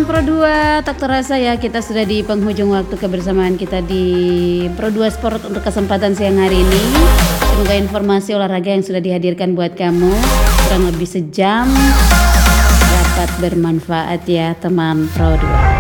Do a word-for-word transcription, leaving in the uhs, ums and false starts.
Pro dua, tak terasa ya kita sudah di penghujung waktu kebersamaan kita di Pro dua Sport untuk kesempatan siang hari ini. Semoga informasi olahraga yang sudah dihadirkan buat kamu kurang lebih sejam dapat bermanfaat ya teman Pro dua.